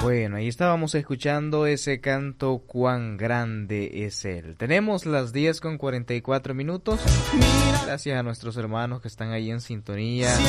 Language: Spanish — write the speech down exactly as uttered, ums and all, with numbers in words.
Bueno, ahí estábamos escuchando ese canto Cuán grande es Él. Tenemos las diez con cuarenta y cuatro minutos. Gracias a nuestros hermanos que están ahí en sintonía.